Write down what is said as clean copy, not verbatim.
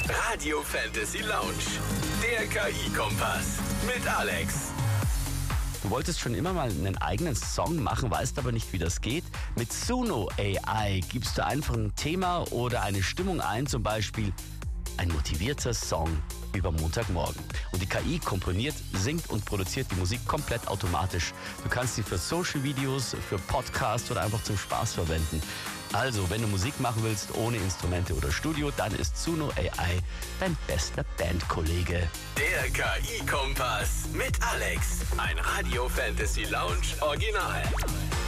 Radio Fantasy Lounge, der KI-Kompass mit Alex. Du wolltest schon immer mal einen eigenen Song machen, weißt aber nicht, wie das geht. Mit Suno AI gibst du einfach ein Thema oder eine Stimmung ein, zum Beispiel ein motivierter Song über Montagmorgen. Und die KI komponiert, singt und produziert die Musik komplett automatisch. Du kannst sie für Social-Videos, für Podcasts oder einfach zum Spaß verwenden. Also, wenn du Musik machen willst, ohne Instrumente oder Studio, dann ist Suno AI dein bester Bandkollege. Der KI-Kompass mit Alex. Ein Radio Fantasy Lounge Original.